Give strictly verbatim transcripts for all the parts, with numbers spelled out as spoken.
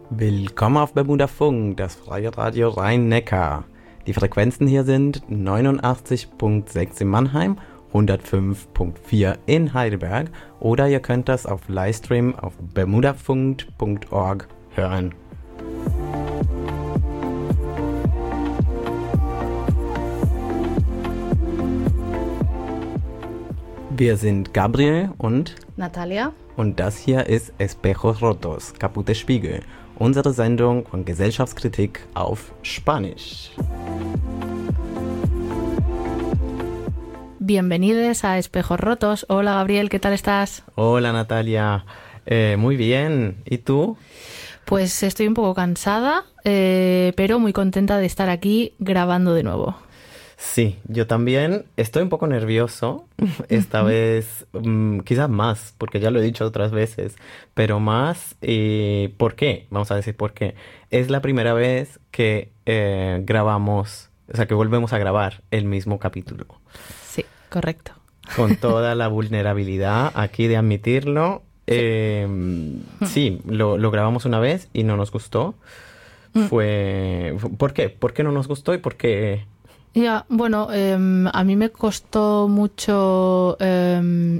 Willkommen auf Bermuda Funk, das freie Radio Rhein-Neckar. Die Frequenzen hier sind neunundachtzig Komma sechs in Mannheim, hundertfünf Komma vier in Heidelberg oder ihr könnt das auf Livestream auf bermudafunk Punkt org hören. Wir sind Gabriel und Natalia. Und das hier ist Espejos Rotos, kaputte Spiegel, unsere Sendung von Gesellschaftskritik auf Spanisch. Bienvenidos a Espejos Rotos. Hola Gabriel, ¿qué tal estás? Hola Natalia, eh, muy bien. ¿Y tú? Pues estoy un poco cansada, eh, pero muy contenta de estar aquí grabando de nuevo. Sí, yo también estoy un poco nervioso, esta uh-huh. vez um, quizás más, porque ya lo he dicho otras veces, pero más, eh, ¿por qué? Vamos a decir por qué. Es la primera vez que eh, grabamos, o sea, que volvemos a grabar el mismo capítulo. Sí, correcto. Con toda la vulnerabilidad aquí de admitirlo. Sí, eh, sí lo, lo grabamos una vez y no nos gustó. Uh-huh. Fue, ¿por qué? ¿Por qué no nos gustó y por qué...? Ya, bueno, eh, a mí me costó mucho eh,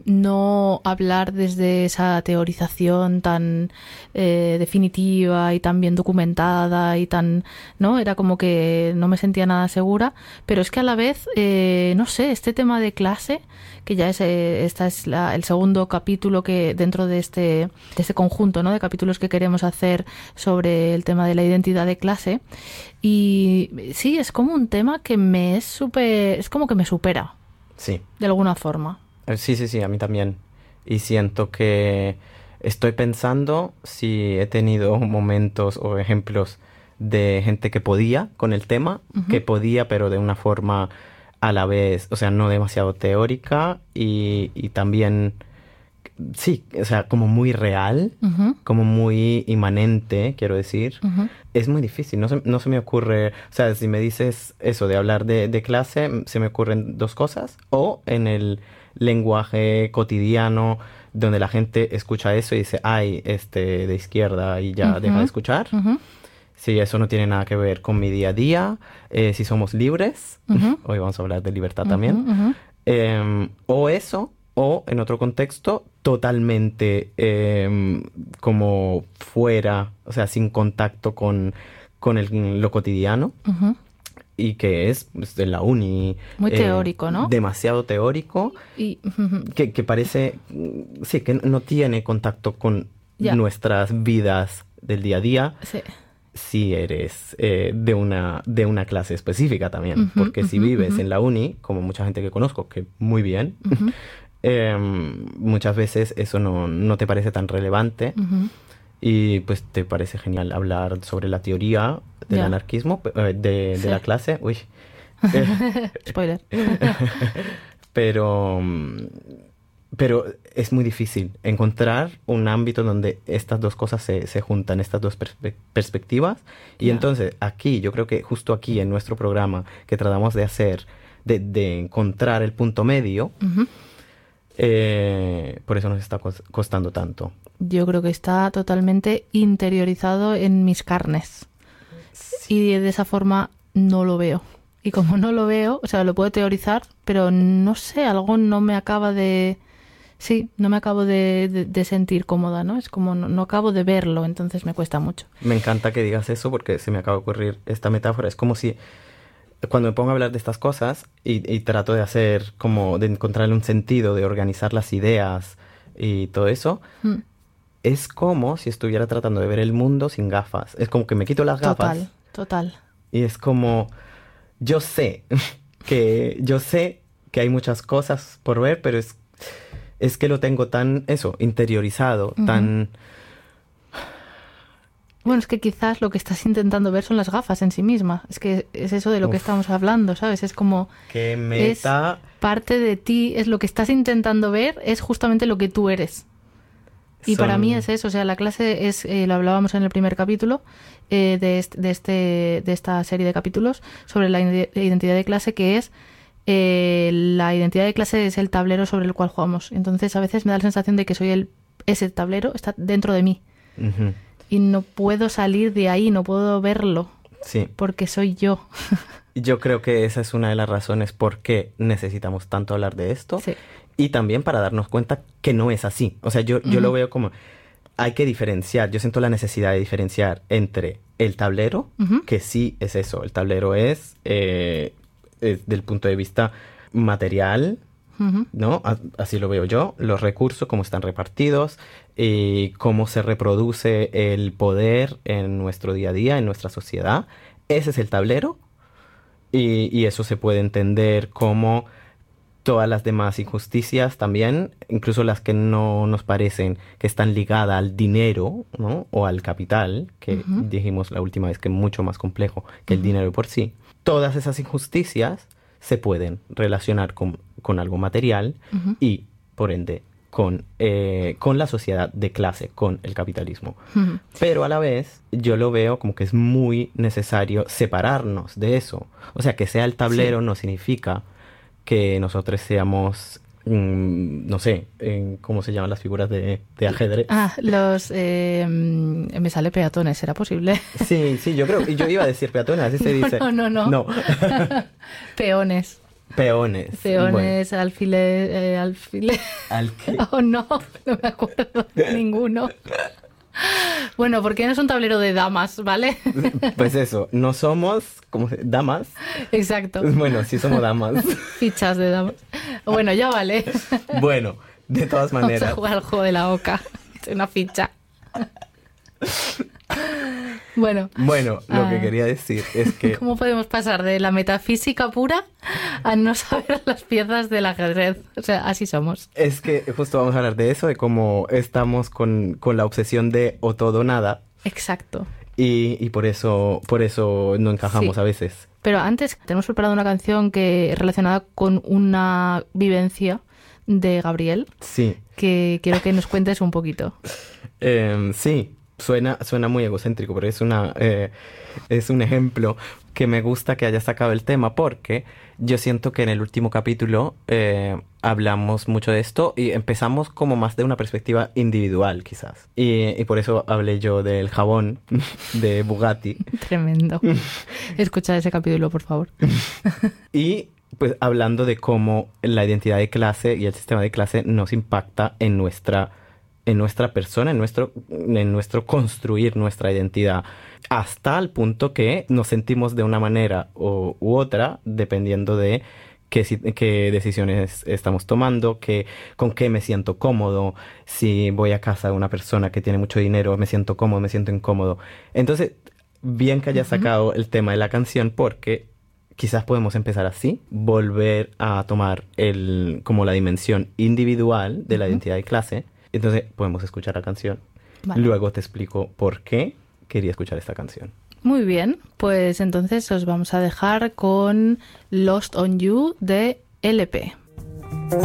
no hablar desde esa teorización tan eh, definitiva y tan bien documentada y tan, ¿no? Era como que no me sentía nada segura, pero es que a la vez, eh, no sé, este tema de clase, que ya es, eh, esta es la, el segundo capítulo que dentro de este, de este conjunto, ¿no? De capítulos que queremos hacer sobre el tema de la identidad de clase. Y sí, es como un tema que me es súper, es como que me supera. Sí. De alguna forma. Sí, sí, sí, a mí también. Y siento que estoy pensando si he tenido momentos o ejemplos de gente que podía con el tema, uh-huh. que podía, pero de una forma a la vez, o sea, no demasiado teórica y, y también, sí, o sea, como muy real, uh-huh. como muy inmanente, quiero decir. Uh-huh. Es muy difícil, no se, no se me ocurre, o sea, si me dices eso de hablar de, de clase, se me ocurren dos cosas, o en el lenguaje cotidiano donde la gente escucha eso y dice, ay, este, de izquierda, y ya uh-huh. deja de escuchar. Uh-huh. Sí, eso no tiene nada que ver con mi día a día, eh, si somos libres, uh-huh. hoy vamos a hablar de libertad uh-huh, también, uh-huh. eh, o eso, o en otro contexto, totalmente eh, como fuera, o sea, sin contacto con, con el, lo cotidiano, uh-huh. y que es pues, de la uni. Muy eh, teórico, ¿no? Demasiado teórico, y, uh-huh. que, que parece, sí, que no tiene contacto con yeah. nuestras vidas del día a día. Sí. Si eres eh, de una de una clase específica también, uh-huh, porque uh-huh, si vives uh-huh. en la uni, como mucha gente que conozco, que muy bien, uh-huh. eh, muchas veces eso no, no te parece tan relevante uh-huh. y pues te parece genial hablar sobre la teoría del yeah. anarquismo, eh, de, sí. de la clase. Uy. Spoiler. Pero... Pero es muy difícil encontrar un ámbito donde estas dos cosas se, se juntan, estas dos perspe- perspectivas. Y yeah. entonces aquí, yo creo que justo aquí en nuestro programa que tratamos de hacer, de, de encontrar el punto medio, uh-huh. eh, por eso nos está costando tanto. Yo creo que está totalmente interiorizado en mis carnes. Sí. Y de esa forma no lo veo. Y como no lo veo, o sea, lo puedo teorizar, pero no sé, algo no me acaba de... Sí, no me acabo de, de, de sentir cómoda, ¿no? Es como no, no acabo de verlo, entonces me cuesta mucho. Me encanta que digas eso porque se me acaba de ocurrir esta metáfora. Es como si cuando me pongo a hablar de estas cosas y, y trato de hacer como de encontrarle un sentido, de organizar las ideas y todo eso, mm. es como si estuviera tratando de ver el mundo sin gafas. Es como que me quito las gafas. Total, total. Y es como, yo sé que yo sé que hay muchas cosas por ver, pero es es que lo tengo tan, eso, interiorizado, uh-huh. tan... Bueno, es que quizás lo que estás intentando ver son las gafas en sí mismas. Es que es eso de lo Uf. que estamos hablando, ¿sabes? Es como... ¡Qué meta! Es parte de ti, es lo que estás intentando ver, es justamente lo que tú eres. Y son... para mí es eso, o sea, la clase es, eh, lo hablábamos en el primer capítulo eh, de, este, de, este, de esta serie de capítulos sobre la identidad de clase, que es... Eh, la identidad de clase es el tablero sobre el cual jugamos. Entonces a veces me da la sensación de que soy el ese tablero está dentro de mí. Uh-huh. y no puedo salir de ahí, no puedo verlo. Sí. Porque soy yo. Yo creo que esa es una de las razones por qué necesitamos tanto hablar de esto. Sí. Y también para darnos cuenta que no es así. O sea, yo, yo uh-huh. lo veo como... Hay que diferenciar. Yo siento la necesidad de diferenciar entre el tablero, uh-huh. que sí es eso. El tablero es, eh, es del punto de vista material, uh-huh. ¿no? Así lo veo yo. Los recursos, cómo están repartidos, y cómo se reproduce el poder en nuestro día a día, en nuestra sociedad. Ese es el tablero. Y, y eso se puede entender como todas las demás injusticias también, incluso las que no nos parecen que están ligadas al dinero, ¿no? O al capital, que uh-huh. dijimos la última vez que es mucho más complejo que uh-huh. el dinero por sí. Todas esas injusticias se pueden relacionar con, con algo material uh-huh. y, por ende, con, eh, con la sociedad de clase, con el capitalismo. Uh-huh. Pero a la vez yo lo veo como que es muy necesario separarnos de eso. O sea, que sea el tablero sí. no significa que nosotros seamos, mmm, no sé, eh, ¿cómo se llaman las figuras de, de ajedrez? Ah, los... Eh, me sale peatones, ¿será posible? Sí, sí, yo creo, y yo iba a decir peatones, así se no, dice. No, no, no. No. Peones. Peones. Peones, bueno. alfiler... Eh, alfiler... ¿Al qué? Oh, no, no me acuerdo de ninguno. Bueno, porque no es un tablero de damas, ¿vale? Pues eso, no somos como damas. Exacto. Bueno, sí somos damas. Fichas de damas. Bueno, ya vale. Bueno, de todas maneras. Vamos a jugar al juego de la oca. Es una ficha. Bueno. Bueno, lo ah, que quería decir es que... ¿Cómo podemos pasar de la metafísica pura a no saber las piezas del ajedrez? O sea, así somos. Es que justo vamos a hablar de eso, de cómo estamos con, con la obsesión de o todo o nada. Exacto. Y, y por eso por eso no encajamos sí. a veces. Pero antes tenemos preparado una canción que relacionada con una vivencia de Gabriel. Sí. Que quiero que nos cuentes un poquito. Eh, sí. Suena, suena muy egocéntrico, pero es una eh, es un ejemplo que me gusta que haya sacado el tema porque yo siento que en el último capítulo eh, hablamos mucho de esto y empezamos como más de una perspectiva individual quizás. Y, y por eso hablé yo del jabón de Bugatti. Tremendo. Escucha ese capítulo, por favor. Y pues hablando de cómo la identidad de clase y el sistema de clase nos impacta en nuestra en nuestra persona, en nuestro, en nuestro construir nuestra identidad, hasta el punto que nos sentimos de una manera u, u otra, dependiendo de qué, qué decisiones estamos tomando, qué, con qué me siento cómodo, si voy a casa de una persona que tiene mucho dinero, me siento cómodo, me siento incómodo. Entonces, bien que hayas sacado el tema de la canción, porque quizás podemos empezar así, volver a tomar el, como la dimensión individual de la uh-huh. identidad de clase. Entonces podemos escuchar la canción. Vale. Luego te explico por qué quería escuchar esta canción. Muy bien, pues entonces os vamos a dejar con Lost on You de L P.